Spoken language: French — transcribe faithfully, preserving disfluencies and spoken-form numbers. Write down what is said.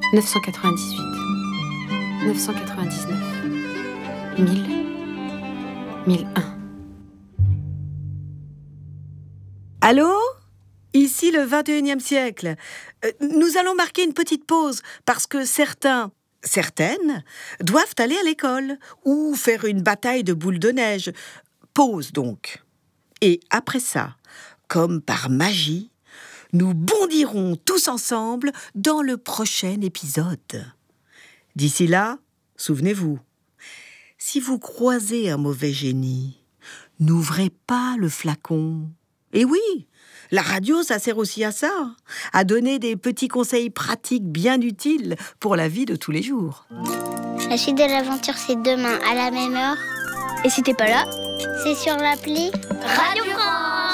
neuf cent quatre-vingt-dix-huit, neuf cent quatre-vingt-dix-neuf, mille, mille un. Allô ? Ici le vingt et unième siècle. Euh, nous allons marquer une petite pause parce que certains, certaines, doivent aller à l'école ou faire une bataille de boules de neige. Pause donc. Et après ça, comme par magie, nous bondirons tous ensemble dans le prochain épisode. D'ici là, souvenez-vous, si vous croisez un mauvais génie, n'ouvrez pas le flacon. Et oui, la radio, ça sert aussi à ça, à donner des petits conseils pratiques bien utiles pour la vie de tous les jours. La suite de l'aventure, c'est demain à la même heure. Et si t'es pas là, c'est sur l'appli Radio